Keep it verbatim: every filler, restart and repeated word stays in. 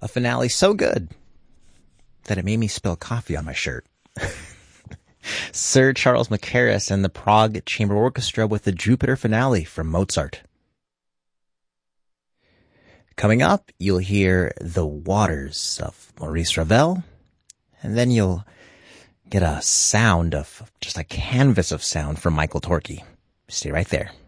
A finale so good that it made me spill coffee on my shirt. Sir Charles Mackerras and the Prague Chamber Orchestra with the Jupiter finale from Mozart. Coming up, you'll hear The Waters of Maurice Ravel, and then you'll get a sound of, just a canvas of sound from Michael Torke. Stay right there.